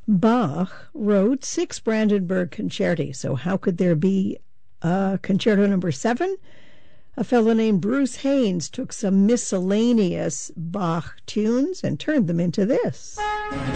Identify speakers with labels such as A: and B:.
A: Bach wrote 6 Brandenburg concerti, so how could there be concerto number 7? A fellow named Bruce Haynes took some miscellaneous Bach tunes and turned them into this.